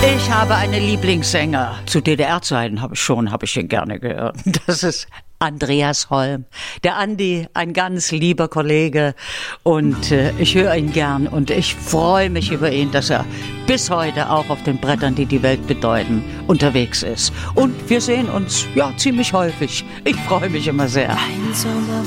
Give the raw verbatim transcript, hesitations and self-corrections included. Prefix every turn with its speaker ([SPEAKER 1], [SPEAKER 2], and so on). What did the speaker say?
[SPEAKER 1] Ich habe einen Lieblingssänger. Zu D D R-Zeiten habe ich schon, habe ich ihn gerne gehört. Das ist Andreas Holm. Der Andi, ein ganz lieber Kollege, und äh, ich höre ihn gern und ich freue mich über ihn, dass er bis heute auch auf den Brettern, die die Welt bedeuten, unterwegs ist. Und wir sehen uns ja ziemlich häufig. Ich freue mich immer sehr.